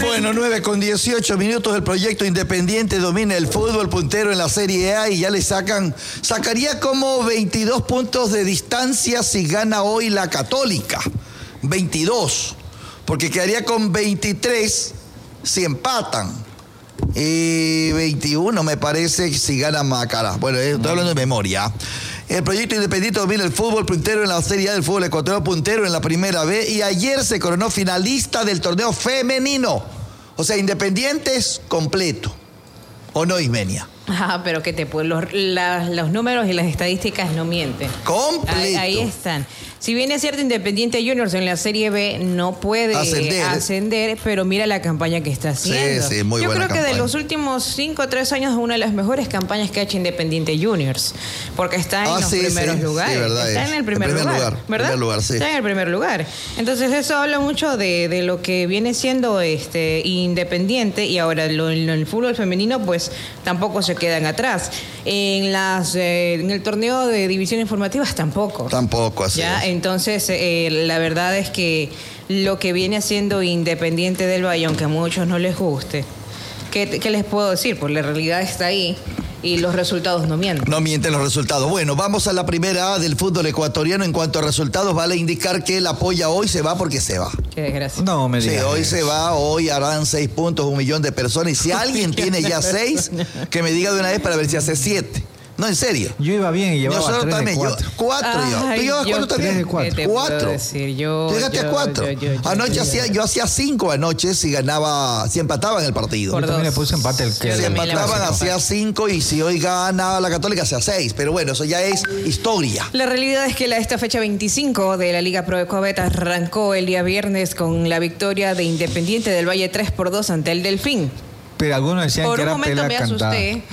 Bueno, 9:18 minutos. El proyecto Independiente domina el fútbol, puntero en la Serie A y ya le sacaría como 22 puntos de distancia si gana hoy la Católica. 22, porque quedaría con 23 si empatan. Y 21 me parece si gana Macará. Bueno, estoy hablando de memoria. El proyecto Independiente domina el fútbol, puntero en la Serie A del fútbol ecuatoriano, puntero en la Primera B y ayer se coronó finalista del torneo femenino. O sea, Independiente es completo. ¿O no, Ismenia? Pero que los números y las estadísticas no mienten. Completo. Ahí están. Si bien es cierto, Independiente Juniors en la Serie B no puede ascender, pero mira la campaña que está haciendo. Sí, muy buena. Yo creo que campaña. De los últimos 5 o 3 años es una de las mejores campañas que ha hecho Independiente Juniors, porque está en los primeros lugares. Sí, verdad, está en el primer lugar, ¿verdad? Primer lugar, sí. Está en el primer lugar. Entonces eso habla mucho de lo que viene siendo Independiente, y ahora en el fútbol femenino pues tampoco se quedan atrás. En el torneo de divisiones formativas tampoco. Tampoco, así ¿ya? es. Entonces, la verdad es que lo que viene haciendo Independiente del Valle, aunque a muchos no les guste, ¿qué les puedo decir? Pues la realidad está ahí y los resultados no mienten. No mienten los resultados. Bueno, vamos a la Primera A del fútbol ecuatoriano. En cuanto a resultados, vale indicar que el apoya hoy se va porque se va. Qué desgracia. No me digas. Sí, hoy se va, hoy harán 6 puntos, 1 millón de personas. Y si alguien tiene ya 6, que me diga de una vez para ver si hace 7. No, en serio. Yo iba bien y llevaba Nosotros 3 también, de 4. 4 yo. ¿Tú llevas 4 también? 3 de 4. 4. Llegaste a 4. Anoche yo hacía 5 anoche si empataban el partido. Yo también le puse empate el que. Si empataban hacía 5 y si hoy ganaba la Católica hacía 6. Pero bueno, eso ya es historia. La realidad es que esta fecha 25 de la Liga Pro Ecuabet arrancó el día viernes con la victoria de Independiente del Valle 3-2 ante el Delfín. Pero algunos decían por que era un momento pela me cantada. asusté